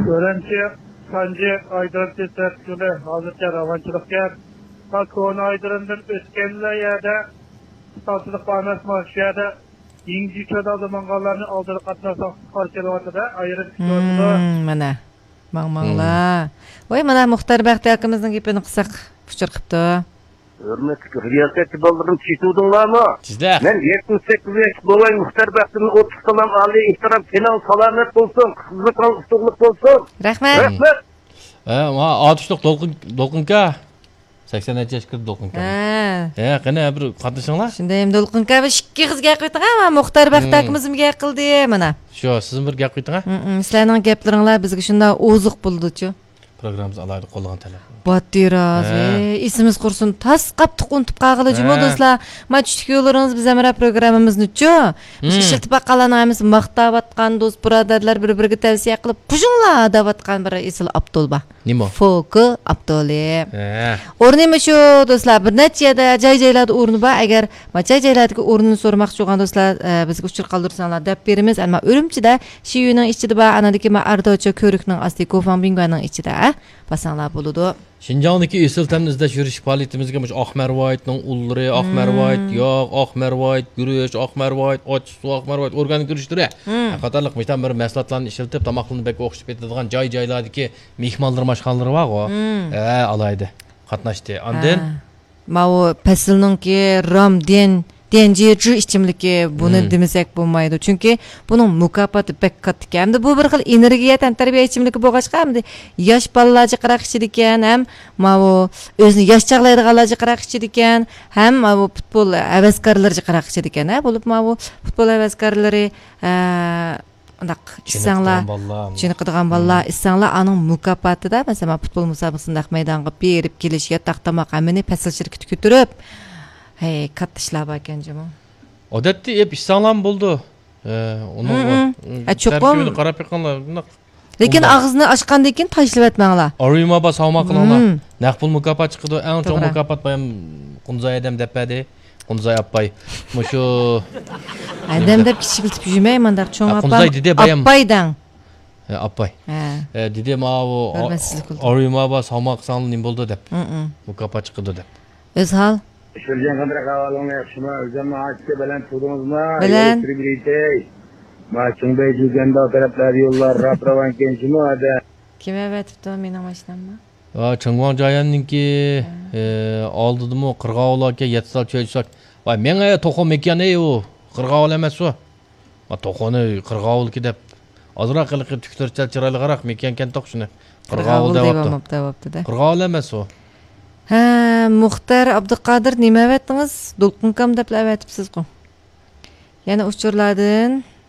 Öğrenci Sancı Aydın Tüsretçülü hazırca ravançılık yer. Konu Aydın'ın üstkenler yerde satılık bağımız maaşı yerde İngiliz çoğda zamanlarını aldırı katlarsak karşılavatı da ayrı çıkıyordu. Mana. Mağmağla. Oy, mana Muhtar Bəxti hakkımızın gepini qısaq puçur qıptı. Hürmetli riyaseti baldırım çiğdudunlar mı? Sizler. Ben 78 yaş bolayım Muhtar Bəxti'nin 30 salam Ali ihtiram final salamet olsun. Kızlık alıştıqlık olsun. Rahmet. Rahmet. Atışlık Dolqunka. 80 yaş kırdı Dolqunka. Qana bir qatnashinglar. Shunda ham Dolqunka bir ikki qizga qo'ydi ama Muhtar Bəxti hakkımızın gap qildi mana. Shu, sizin bir gap qo'ydinga? Sizlarning gaplaringlar bizga shunda oziq bo'ldi-chu. Programımız alayda qo'llagan talab. Battiraz, isimiz qursun. Tas qaptiq unutup qag'ilajimi do'stlar. Ma tushdik yo'llaringiz biz amra programmamizni-chu. Biz ishiltib qalamaymiz, maqtab atgan do'st birodarlar bir-biriga tavsiya qilib, qo'shinglar deb atgan bir esil Abdulba. Nima? Foki Abduli. O'rnimi shu do'stlar, bir nechada joy-joylarda o'rni bor. Agar joy-joylardagi o'rnini so'ramoqchi bo'lgan do'stlar, bizga uchur qoldirsanglar deb beramiz. Ammo Urumchida Shiyuning ichida bor, anadagi Ardocha ko'rikning osti Kofan Bingvaning ichida basanglar bo'ladi. Şinjandaki esil temni izlash yurish faoliyatimizga Ahmervoytning ullari, Ahmervoyt, yog', Ahmervoyt, guruch, Ahmervoyt, och suv, Ahmervoyt organik guruchlari. Qatorliq metan bir mahsulotlarni ishlatib, tomoqlarni bek o'xshib ketadigan joy-joylardagi mehmonlar mashxonalari bor-ku. Alayda qatnashdi. Ondan Mao pasilninki Ramden denjichi ichimligi buni demasak bo'lmaydi. Chunki buning mukofoti bek katta ekan. Hamda bu bir xil energiya tantarbiya ichimligi bo'lg'achqa, hamda yosh bolalarga qaraq ichidi ekan, ham mao o'zini yosh chaqlaydiganlarga qaraq ichidi ekan, ham mao futbol havaskorlariga qaraq ichidi ekan. Bo'lib mao futbol havaskorlari undaq isanglar, chiniqadigan bolalar isanglar aning mukofotida, masalan, futbol musobaqasida maydonga berib kelish, yotoq tomoq hamini pasl shirkati ko'tarib hey, katta ishlar bor ekan jimo. Odatda ishsanglar bo'ldi. Uni cho'qim qarab yiqqanlar. Lekin og'izni ochgandan keyin tashlab etmanglar. Arima savma qilinglar. Naq pul mukofot chiqdi. Eng cho'ng mukofot ham Qunzay adam depadi. Qunzay appay. Mushu adam deb kichikiltib yurmayman deb cho'ng Qunzay dedi bayam. Appaydan. Appay. Dedi ma bu Arima savma qilsanglar nim bo'ldi deb. Mukofot chiqdi deb. O'zhal Şurjan kadar kavalığına yakışma, özlem ağaçta belen tutduğunuz mu? Belen. Maçın bey cüzgende o taraflar yollar, rapravan gençimi hadi. Kim evet tuttu meni amaçlanma? Changwon Jayanninki oldidimu qirg'ovlarga yetsal cho'ysak. Voy, menga to'qim ekan-ey u. Qirg'ovul emas u. Va to'qoni qirg'ovulki deb ozroq qilib tuktirchal chiroyliroq mekan to'q shuni. Qirg'ovul deyapti. Qirg'ovul emas u. Muhtar Abduqodir nima aytdingiz? Dolqinkam deb aytibsiz-ku. Yana uchurlardan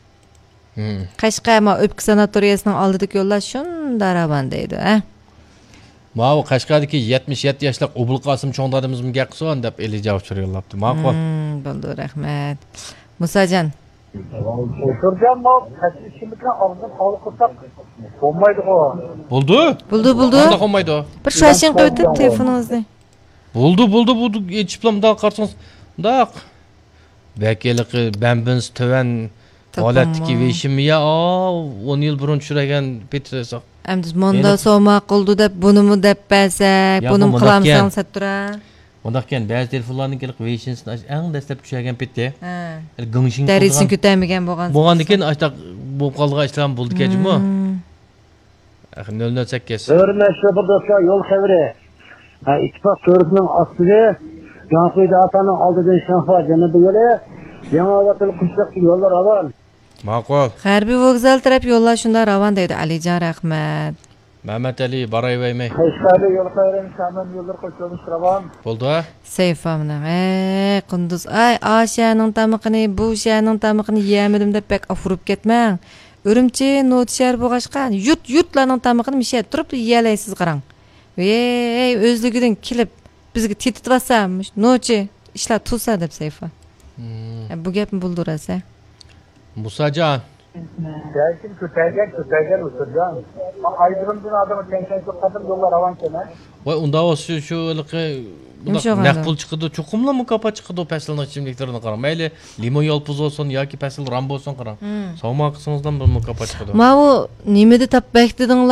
Qashqarma o'pka sanatoriyasining oldidagi yo'llar shunda ravan deydi, Ma'u Qashqardagi 77 yoshli Obul Qosim cho'ngdarimizmi gaqson deb elija uchur yo'llabdi. Ma'qul. Bo'ldi, rahmat. Musajon. O'tirgan mol tashvishlikni og'zini xoli qilsak bo'lmaydi-ku. Bo'ldi? Bo'ldi. Qanday bo'lmaydi? Bir shoshin qo'yib telefoningizni. Bo'ldi. Echiplamda qarsangiz. Daq. Vakiliq bambins töven holatdagi veshimiya 10 yil burun tushiragan Petresa. Endi monda soma qildi deb bunimi deb bersak, bunim qilamsan satura. Ondaqken ba'zi telefonlarning kelib veshinsini eng dastlab tushagan petda. G'ingshing Darisin ko'tarmagan bo'lgan. Bo'lgandan aytaq bo'lib qolgan ishlar bo'ldi kechmi? 008. Hürmetli bu dostlar yol xabari. İttifak sorusunun aslı Cansu'da atanın aldığı şanfa cennebi yo'li. Yangi vatal qishloq yo'llar aval. Ma'qul. G'arbiy vokzal taraf yo'llar shunda ravan deydi Alijon rahmat. Mehmet Ali barayvermey. Qashqarda yo'l xayrin shaman yo'llar qo'shilib ravan. Bo'ldi. Sayfamna. Qunduz ay Ashaning tamiqini, bu shaning tamiqini yeyamidim deb pek afurib ketmang. Urumchi notishar bo'g'ashqan. Yutlarning tamiqini mishay turib yeyalaysiz qarang. Ey, o'zligidan kelib bizga tetitvasammish. Nochi ishlar tusa deb sayfa. Bu gapni buldurasa. Musajon. Belki köteygen usulcan. Aydırımcın adamı tenkensiz kadın yollar avan kenar. Voy, unda şu naqpul chiqdi, cho'qimla mukofot chiqdi pasilning ichimliklarini qarang. Mayli limon yolpuz olsun yoki pasil ram bo'lsin qarang. Savmo qilsangizdan bir mukofot chiqdi. Ma u nimada tapbak dedinglar?